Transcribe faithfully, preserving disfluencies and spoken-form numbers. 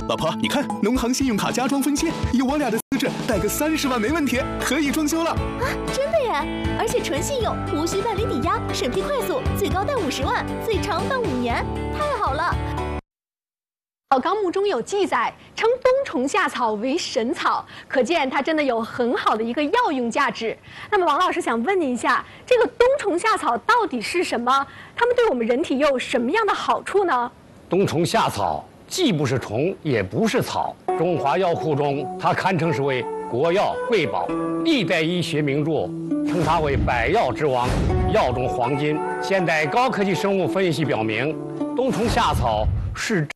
老婆，你看，农行信用卡加装分期，有我俩的资质，贷个三十万没问题，可以装修了。 啊，真的耶！而且纯信用，无需办理抵押，审批快速，最高贷五十万，最长办五年，太好了！ 《纲目》中有记载，称冬虫夏草为神草，可见它真的有很好的一个药用价值。那么，王老师想问您一下，这个冬虫夏草到底是什么？它们对我们人体又有什么样的好处呢？ 冬虫夏草既不是虫，也不是草，中华药库中它堪称是为国药瑰宝，历代医学名著称它为百药之王，药中黄金。现代高科技生物分析表明，冬虫夏草是